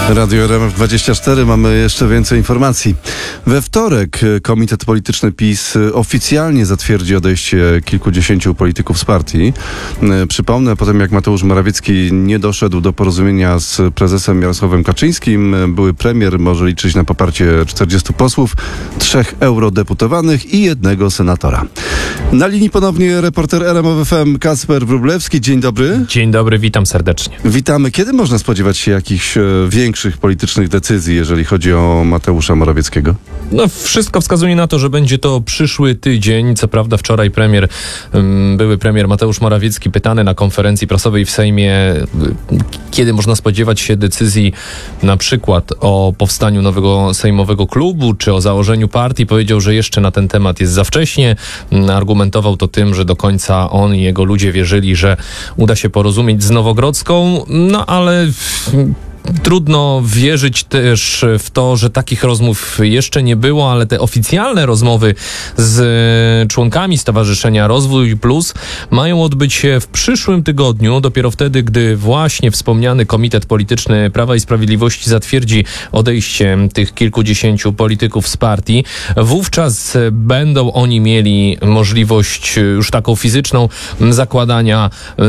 Radio RMF24, mamy jeszcze więcej informacji. We wtorek Komitet Polityczny PiS oficjalnie zatwierdzi odejście kilkudziesięciu polityków z partii. Przypomnę, po tym jak Mateusz Morawiecki nie doszedł do porozumienia z prezesem Jarosławem Kaczyńskim, były premier może liczyć na poparcie 40 posłów, 3 eurodeputowanych i 1 senatora. Na linii ponownie reporter RMF FM Kacper Wróblewski. Dzień dobry. Dzień dobry, witam serdecznie. Witamy. Kiedy można spodziewać się jakichś większych politycznych decyzji, jeżeli chodzi o Mateusza Morawieckiego? No, wszystko wskazuje na to, że będzie to przyszły tydzień. Co prawda wczoraj były premier Mateusz Morawiecki pytany na konferencji prasowej w Sejmie, kiedy można spodziewać się decyzji na przykład o powstaniu nowego sejmowego klubu, czy o założeniu partii. Powiedział, że jeszcze na ten temat jest za wcześnie. Argumentował to tym, że do końca on i jego ludzie wierzyli, że uda się porozumieć z Nowogrodzką, no ale trudno wierzyć też w to, że takich rozmów jeszcze nie było, ale te oficjalne rozmowy z członkami Stowarzyszenia Rozwój Plus mają odbyć się w przyszłym tygodniu, dopiero wtedy, gdy właśnie wspomniany Komitet Polityczny Prawa i Sprawiedliwości zatwierdzi odejście tych kilkudziesięciu polityków z partii. Wówczas będą oni mieli możliwość już taką fizyczną zakładania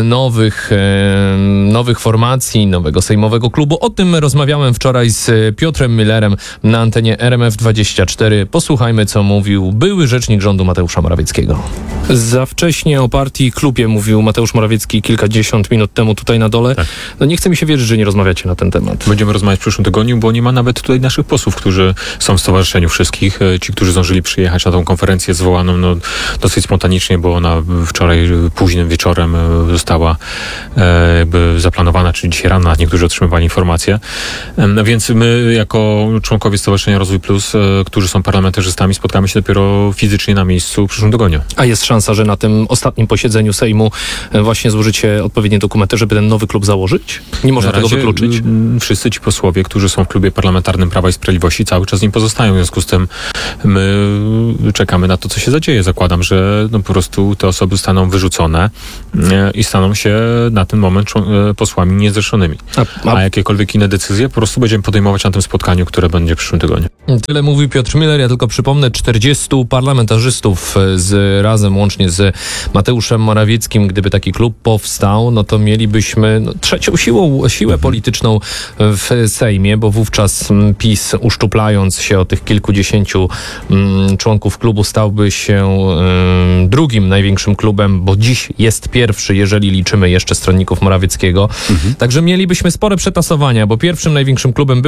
nowych formacji, nowego sejmowego klubu. O tym rozmawiałem wczoraj z Piotrem Müllerem na antenie RMF24. Posłuchajmy, co mówił były rzecznik rządu Mateusza Morawieckiego. Za wcześnie o partii klubie mówił Mateusz Morawiecki kilkadziesiąt minut temu tutaj na dole. Tak. No nie chce mi się wierzyć, że nie rozmawiacie na ten temat. Będziemy rozmawiać w przyszłym tygodniu, bo nie ma nawet tutaj naszych posłów, którzy są w stowarzyszeniu wszystkich. Ci, którzy zdążyli przyjechać na tą konferencję zwołaną dosyć spontanicznie, bo ona wczoraj późnym wieczorem została zaplanowana, czyli dzisiaj rano, niektórzy otrzymywali informacje. Więc my jako członkowie Stowarzyszenia Rozwój Plus, którzy są parlamentarzystami, spotkamy się dopiero fizycznie na miejscu w przyszłym tygodniu. A jest szansa, że na tym ostatnim posiedzeniu Sejmu właśnie złożycie odpowiednie dokumenty, żeby ten nowy klub założyć? Nie można tego wykluczyć? Wszyscy ci posłowie, którzy są w klubie parlamentarnym Prawa i Sprawiedliwości, cały czas nim pozostają. W związku z tym my czekamy na to, co się zadzieje. Zakładam, że po prostu te osoby zostaną wyrzucone i staną się na ten moment posłami niezrzeszonymi. A jakiekolwiek inne decyzje po prostu będziemy podejmować na tym spotkaniu, które będzie w przyszłym tygodniu. Tyle mówił Piotr Müller. Ja tylko przypomnę, 40 parlamentarzystów razem łącznie z Mateuszem Morawieckim, gdyby taki klub powstał, no to mielibyśmy trzecią siłę polityczną w Sejmie, bo wówczas PiS, uszczuplając się o tych kilkudziesięciu członków klubu, stałby się drugim największym klubem, bo dziś jest pierwszy, jeżeli liczymy jeszcze stronników Morawieckiego. Także mielibyśmy spore przetasowania, bo pierwszym największym klubem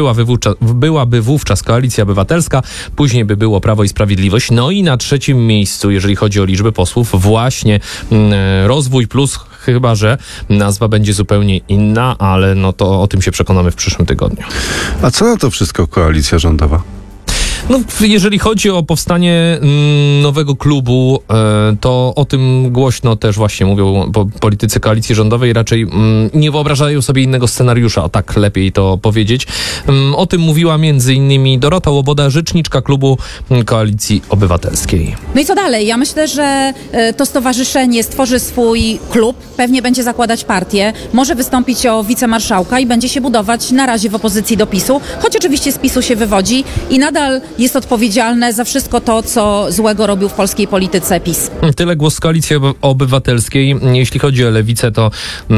byłaby wówczas Koalicja Obywatelska, później by było Prawo i Sprawiedliwość, no i na trzecim miejscu, jeżeli chodzi o liczbę posłów, właśnie Rozwój Plus, chyba że nazwa będzie zupełnie inna, ale no to o tym się przekonamy w przyszłym tygodniu. A co na to wszystko koalicja rządowa? No, jeżeli chodzi o powstanie nowego klubu, to o tym głośno też właśnie mówią politycy koalicji rządowej. Raczej nie wyobrażają sobie innego scenariusza, o tak lepiej to powiedzieć. O tym mówiła między innymi Dorota Łoboda, rzeczniczka klubu Koalicji Obywatelskiej. No i co dalej? Ja myślę, że to stowarzyszenie stworzy swój klub, pewnie będzie zakładać partię, może wystąpić o wicemarszałka i będzie się budować na razie w opozycji do PiS-u, choć oczywiście z PiS-u się wywodzi i nadal jest odpowiedzialne za wszystko to, co złego robił w polskiej polityce PiS. Tyle głos Koalicji Obywatelskiej. Jeśli chodzi o Lewicę, to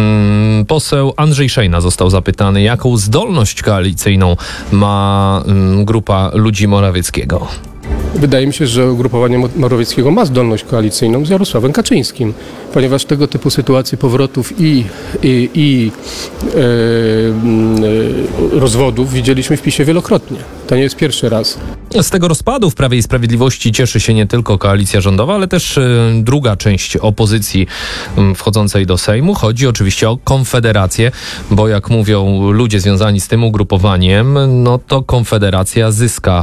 poseł Andrzej Szejna został zapytany, jaką zdolność koalicyjną ma grupa ludzi Morawieckiego. Wydaje mi się, że ugrupowanie Morawieckiego ma zdolność koalicyjną z Jarosławem Kaczyńskim, ponieważ tego typu sytuacje powrotów i rozwodów widzieliśmy w PiS-ie wielokrotnie. To nie jest pierwszy raz. Z tego rozpadu w Prawie i Sprawiedliwości cieszy się nie tylko koalicja rządowa, ale też druga część opozycji wchodzącej do Sejmu. Chodzi oczywiście o Konfederację, bo jak mówią ludzie związani z tym ugrupowaniem, no to Konfederacja zyska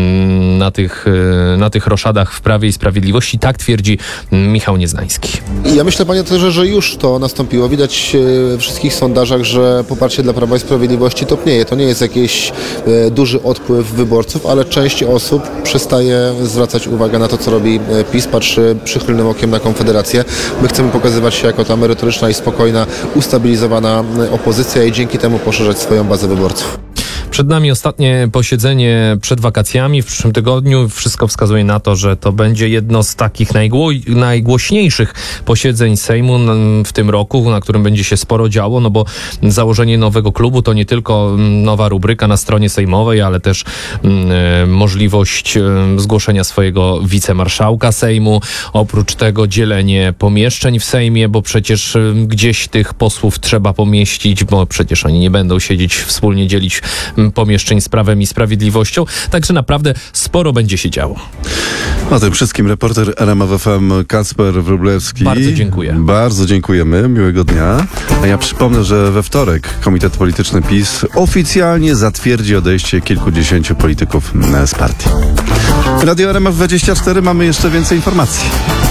na tych roszadach w Prawie i Sprawiedliwości. Tak twierdzi Michał Nieznański. Ja myślę, panie doktorze, że już to nastąpiło. Widać w wszystkich sondażach, że poparcie dla Prawa i Sprawiedliwości topnieje. To nie jest jakiś duży odpływ wyborców, ale część osób przestaje zwracać uwagę na to, co robi PiS, patrzy przychylnym okiem na Konfederację. My chcemy pokazywać się jako ta merytoryczna i spokojna, ustabilizowana opozycja i dzięki temu poszerzać swoją bazę wyborców. Przed nami ostatnie posiedzenie przed wakacjami w przyszłym tygodniu. Wszystko wskazuje na to, że to będzie jedno z takich najgłośniejszych posiedzeń Sejmu w tym roku, na którym będzie się sporo działo, no bo założenie nowego klubu to nie tylko nowa rubryka na stronie sejmowej, ale też możliwość zgłoszenia swojego wicemarszałka Sejmu. Oprócz tego dzielenie pomieszczeń w Sejmie, bo przecież gdzieś tych posłów trzeba pomieścić, bo przecież oni nie będą siedzieć wspólnie, dzielić pomieszczeń z Prawem i Sprawiedliwością. Także naprawdę sporo będzie się działo. O tym wszystkim reporter RMF FM Kacper Wróblewski. Bardzo dziękuję. Bardzo dziękujemy. Miłego dnia. A ja przypomnę, że we wtorek Komitet Polityczny PiS oficjalnie zatwierdzi odejście kilkudziesięciu polityków z partii. Radio RMF 24 mamy jeszcze więcej informacji.